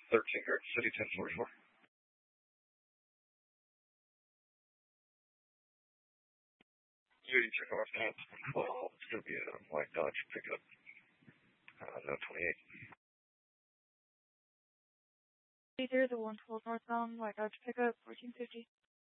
13 Garden City, 1044. You check off that. Well, it's going to be a white Dodge pickup. No 28. Either the 112 northbound white Dodge pickup, 1450.